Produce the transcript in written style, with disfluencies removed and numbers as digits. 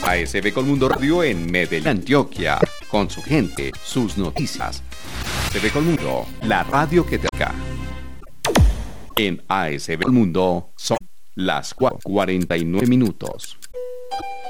ASB Colmundo Radio en Medellín, Antioquia, con su gente, sus noticias. ASB Colmundo, la radio que te toca. En ASB Colmundo son las 4:49 minutos.